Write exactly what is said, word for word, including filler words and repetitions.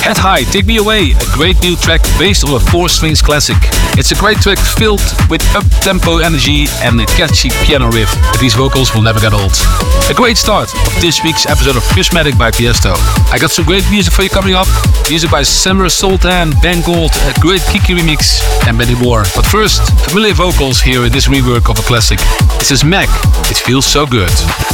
Head High, Take Me Away, a great new track based on a four strings classic. It's a great track filled with up-tempo energy and a catchy piano riff. These vocals will never get old. A great start of this week's episode of Prismatic by Tiesto. I got some great music for you coming up. Music by Samra Sultan, Ben Gold, a great Kiki remix, and many more. But first, familiar vocals here in this rework of a classic. This is Mac. It feels so good.